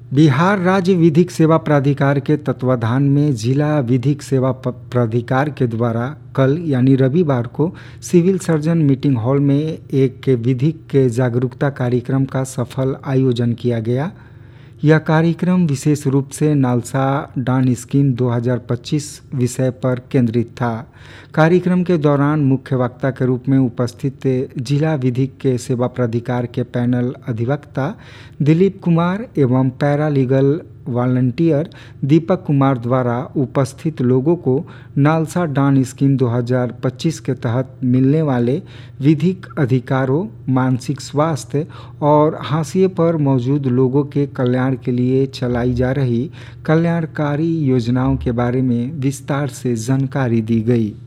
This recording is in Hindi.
बिहार राज्य विधिक सेवा प्राधिकार के तत्वाधान में जिला विधिक सेवा प्राधिकार के द्वारा कल यानी रविवार को सिविल सर्जन मीटिंग हॉल में एक विधिक जागरूकता कार्यक्रम का सफल आयोजन किया गया। यह कार्यक्रम विशेष रूप से नालसा डान स्कीम 2025 विषय पर केंद्रित था। कार्यक्रम के दौरान मुख्य वक्ता के रूप में उपस्थित जिला विधिक सेवा प्राधिकार के पैनल अधिवक्ता दिलीप कुमार एवं पैरालीगल वॉलंटियर दीपक कुमार द्वारा उपस्थित लोगों को नालसा डान स्कीम 2025 के तहत मिलने वाले विधिक अधिकारों, मानसिक स्वास्थ्य और हाशिए पर मौजूद लोगों के कल्याण के लिए चलाई जा रही कल्याणकारी योजनाओं के बारे में विस्तार से जानकारी दी गई।